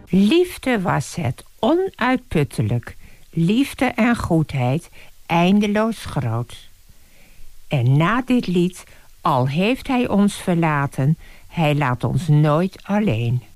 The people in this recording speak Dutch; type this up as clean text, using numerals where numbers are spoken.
Liefde was het onuitputtelijk, liefde en goedheid eindeloos groot. En na dit lied, al heeft hij ons verlaten, hij laat ons nooit alleen.